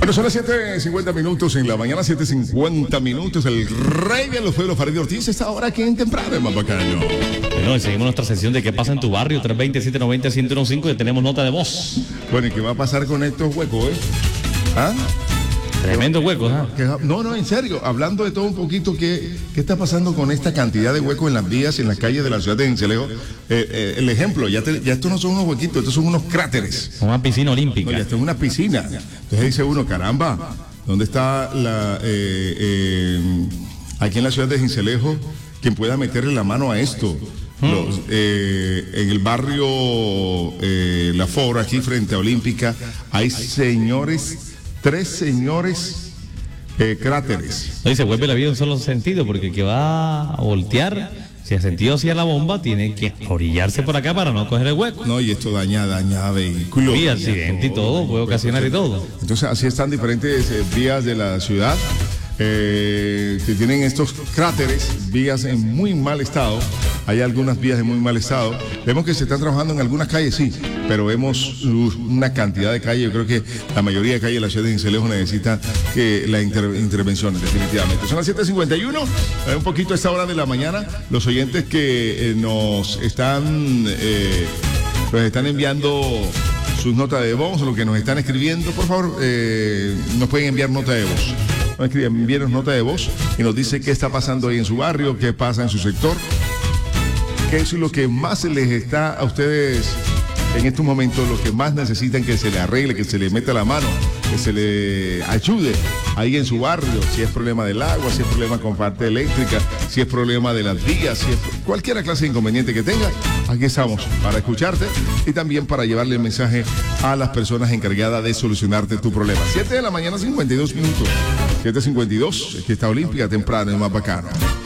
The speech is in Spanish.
Bueno, son las 7:50 en la mañana, 7:50. El rey de los pueblos, Farid Ortiz, está ahora aquí en temprano, en Mapacaño. Bueno, y seguimos nuestra sección de qué pasa en tu barrio, 320-790-1015, y tenemos nota de voz. Bueno, ¿y qué va a pasar con estos huecos, ¿Ah? Tremendo hueco, ¿ah? No, en serio, hablando de todo un poquito, ¿qué está pasando con esta cantidad de huecos en las vías, en las calles de la ciudad de Sincelejo? El ejemplo, ya estos no son unos huequitos, estos son unos cráteres. Una piscina olímpica. No, ya esto es una piscina. Entonces dice uno, caramba, ¿dónde está aquí en la ciudad de Sincelejo quien pueda meterle la mano a esto? En el barrio La Fora, aquí frente a Olímpica, hay tres señores cráteres. No, y se vuelve la vida en un solo sentido, porque el que va a voltear, si ha sentido hacia la bomba, tiene que orillarse por acá para no coger el hueco. No, y esto daña vehículos. Y accidente y todo, puede ocasionar y todo. Entonces, así están diferentes vías de la ciudad. Que tienen estos cráteres, vías en muy mal estado. Hay algunas vías en muy mal estado. Vemos que se están trabajando en algunas calles, sí, pero vemos una cantidad de calles. Yo creo que la mayoría de calles de la ciudad de Sincelejo necesitan intervenciones, definitivamente. Son las 7:51, un poquito a esta hora de la mañana. Los oyentes que nos están enviando sus notas de voz, lo que nos están escribiendo, por favor, nos pueden enviar nota de voz. Envíenos nota de voz y nos dice qué está pasando ahí en su barrio, qué pasa en su sector, qué es lo que más les está a ustedes en estos momentos, lo que más necesitan que se le arregle, que se le meta la mano, que se le ayude ahí en su barrio, si es problema del agua, si es problema con parte eléctrica, si es problema de las vías, si es cualquier clase de inconveniente que tenga. Aquí estamos para escucharte y también para llevarle el mensaje a las personas encargadas de solucionarte tu problema. 7 de la mañana, 52 minutos. 7:52, aquí está Olímpica temprano, es más bacano.